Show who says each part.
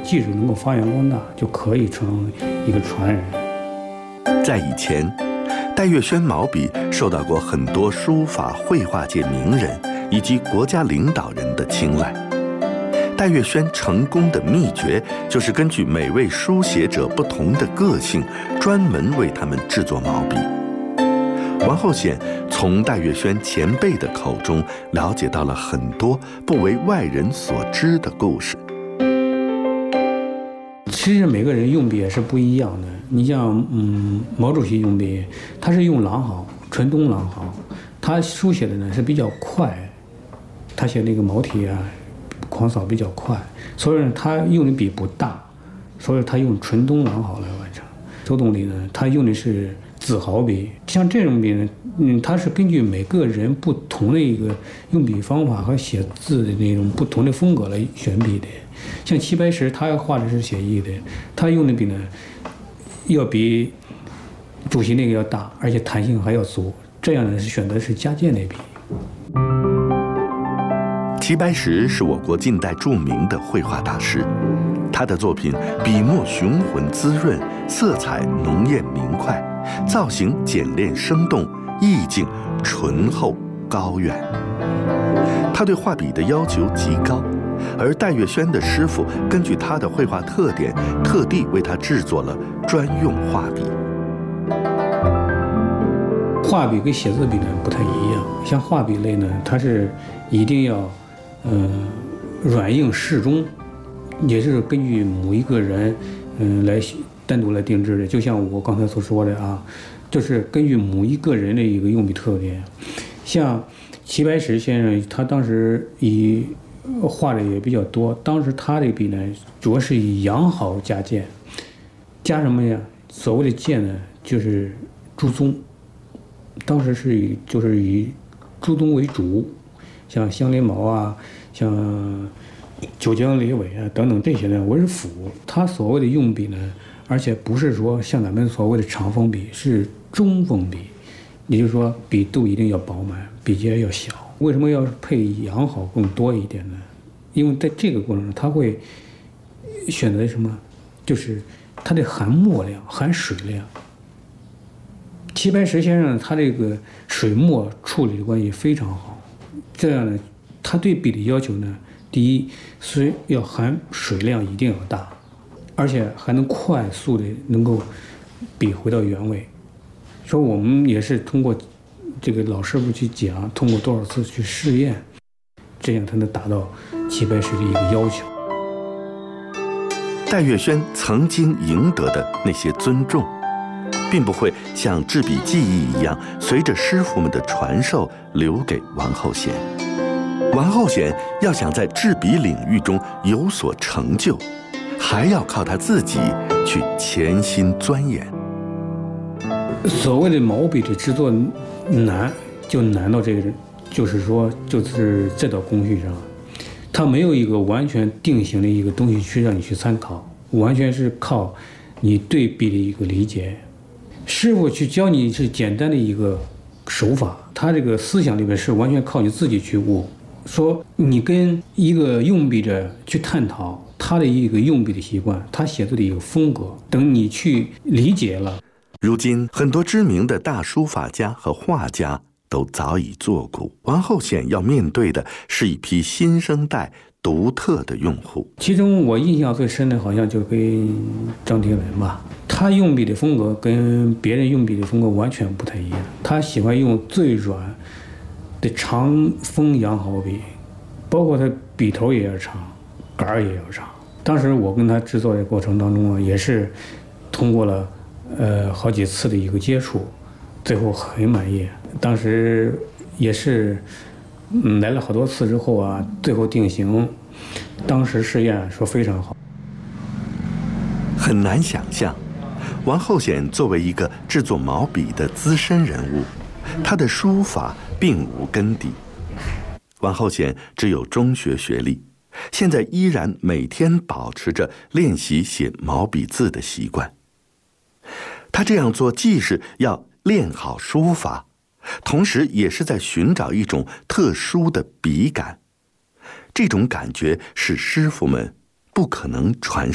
Speaker 1: 技术能够发扬光大，就可以成一个传人。
Speaker 2: 在以前，戴月轩毛笔受到过很多书法绘画界名人以及国家领导人的青睐。戴月轩成功的秘诀就是根据每位书写者不同的个性，专门为他们制作毛笔。王厚显从戴月轩前辈的口中了解到了很多不为外人所知的故事。
Speaker 1: 其实每个人用笔也是不一样的。你像毛主席用笔，他是用狼毫，纯东狼毫，他书写的呢是比较快，他写那个毛体啊，狂扫比较快，所以呢他用的笔不大，所以他用纯东狼毫来完成。周总理呢，他用的是紫毫笔，像这种笔呢，它是根据每个人不同的一个用笔方法和写字的那种不同的风格来选笔的。像齐白石，他画的是写意的，他用的笔呢，要比主席那个要大，而且弹性还要足，这样呢是选择是加健的笔。
Speaker 2: 齐白石是我国近代著名的绘画大师，他的作品笔墨雄浑滋润，色彩浓艳明快，造型简练生动，意境醇厚高远。他对画笔的要求极高，而戴月轩的师傅根据他的绘画特点，特地为他制作了专用画笔。
Speaker 1: 画笔跟写字笔呢不太一样，像画笔类呢，它是一定要软硬适中，也是根据某一个人来单独来定制的。就像我刚才所说的啊，就是根据某一个人的一个用笔特点。像齐白石先生，他当时画的也比较多，当时他的笔呢，主要是以羊毫加剑，加什么呀？所谓的剑呢，就是朱宗，当时是以朱宗为主，像香莲毛啊，像九江猎尾啊等等这些呢为辅。他所谓的用笔呢，而且不是说像咱们所谓的长锋笔，是中锋笔，也就是说笔肚一定要饱满，笔尖要小。为什么要配羊毫更多一点呢？因为在这个过程中，他会选择什么？就是它的含墨量、含水量。齐白石先生他这个水墨处理的关系非常好，这样呢，他对笔的要求呢，第一是要含水量一定要大，而且还能快速的能够笔回到原位。说我们也是通过这个老师傅去讲，通过多少次去试验，这样才能达到齐白石的一个要求。
Speaker 2: 戴月轩曾经赢得的那些尊重，并不会像制笔技艺一样，随着师傅们的传授留给王厚显。王厚显要想在制笔领域中有所成就，还要靠他自己去潜心钻研。
Speaker 1: 所谓的毛笔的制作难，就难到这个，就是这道工序上，它没有一个完全定型的一个东西去让你去参考，完全是靠你对笔的一个理解。师傅去教你是简单的一个手法，他这个思想里面是完全靠你自己去悟。说你跟一个用笔者去探讨他的一个用笔的习惯，他写作的一个风格，等你去理解了。
Speaker 2: 如今很多知名的大书法家和画家都早已作古，王厚显要面对的是一批新生代独特的用户。
Speaker 1: 其中我印象最深的好像就跟张铁文吧，他用笔的风格跟别人用笔的风格完全不太一样，他喜欢用最软的长锋羊毫笔，包括他笔头也要长，杆儿也要长。当时我跟他制作的过程当中啊，也是通过了好几次的一个接触，最后很满意。当时也是来了好多次之后啊，最后定型，当时试验说非常好。
Speaker 2: 很难想象，王厚显作为一个制作毛笔的资深人物，他的书法并无根底。王厚显只有中学学历，现在依然每天保持着练习写毛笔字的习惯。他这样做既是要练好书法，同时也是在寻找一种特殊的笔感。这种感觉是师傅们不可能传授